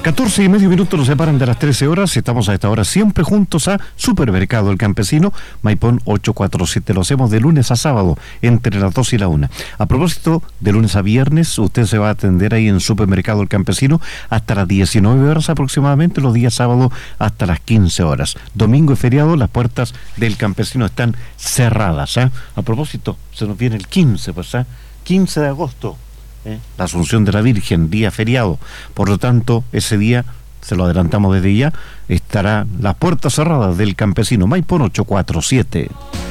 14:30 nos separan de las 13 horas. Estamos a esta hora siempre juntos a Supermercado El Campesino, Maipón 847. Lo hacemos de lunes a sábado, entre las 2 y la 1. A propósito, de lunes a viernes, usted se va a atender ahí en Supermercado El Campesino hasta las 19 horas aproximadamente, los días sábados hasta las 15 horas. Domingo y feriado, las puertas del Campesino están cerradas. A propósito, se nos viene el 15, pues, 15 de agosto. La Asunción de la Virgen, día feriado. Por lo tanto, ese día, se lo adelantamos desde ya, estará las puertas cerradas del Campesino, Maipón 847.